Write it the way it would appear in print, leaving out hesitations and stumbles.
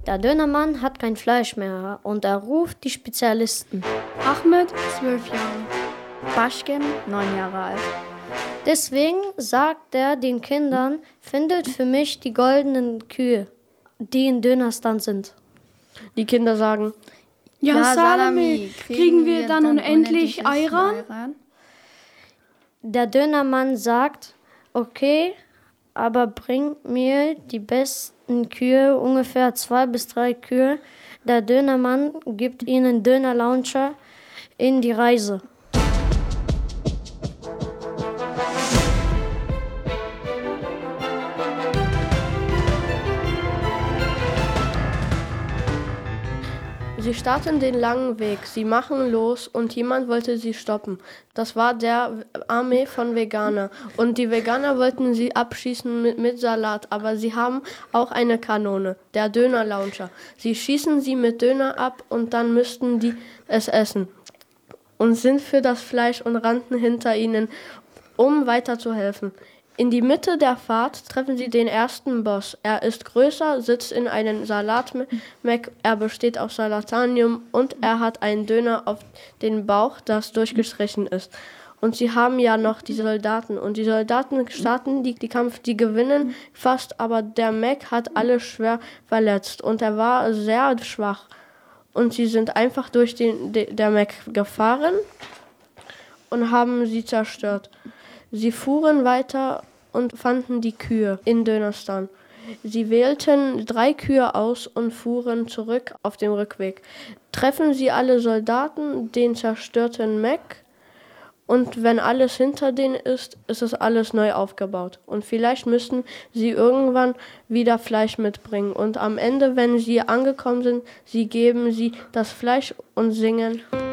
Der Dönermann hat kein Fleisch mehr und er ruft die Spezialisten. Ahmed, 12 Jahre. Baschkin, 9 Jahre alt. Deswegen sagt er den Kindern, findet für mich die goldenen Kühe, die in Dönerstand sind. Die Kinder sagen, Ja, Salami, kriegen wir dann unendlich Ayran? Der Dönermann sagt, okay, aber bringt mir die besten Kühe, ungefähr 2 bis 3 Kühe. Der Dönermann gibt ihnen Dönerlauncher in die Reise. sie starten den langen Weg, sie machen los und jemand wollte sie stoppen. Das war der Armee von Veganer und die Veganer wollten sie abschießen mit Salat, aber sie haben auch eine Kanone, der Dönerlauncher. Sie schießen sie mit Döner ab und dann müssten die es essen und sind für das Fleisch und rannten hinter ihnen, um weiterzuhelfen. In die Mitte der Fahrt treffen sie den ersten Boss. Er ist größer, sitzt in einem Salatmeck, er besteht aus Salatanium und er hat einen Döner auf den Bauch, das durchgestrichen ist. Und sie haben ja noch die Soldaten. Und die Soldaten starten die Kampf, die gewinnen fast, aber der Meck hat alle schwer verletzt und er war sehr schwach. Und sie sind einfach durch der Meck gefahren und haben sie zerstört. Sie fuhren weiter und fanden die Kühe in Dönerstand. Sie wählten 3 Kühe aus und fuhren zurück auf dem Rückweg. Treffen sie alle Soldaten, den zerstörten Meck, und wenn alles hinter denen ist es alles neu aufgebaut. Und vielleicht müssen sie irgendwann wieder Fleisch mitbringen. Und am Ende, wenn sie angekommen sind, sie geben sie das Fleisch und singen.